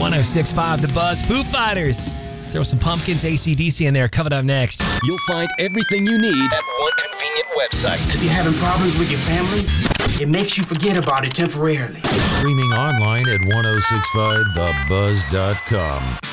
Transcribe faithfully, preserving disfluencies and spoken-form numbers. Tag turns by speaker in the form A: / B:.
A: one oh six point five The Buzz. Foo Fighters. Throw some Pumpkins, A C D C in there. Coming up next.
B: You'll find everything you need at one convenient website.
C: If you're having problems with your family, it makes you forget about it temporarily.
D: Streaming online at ten sixty-five the buzz dot com.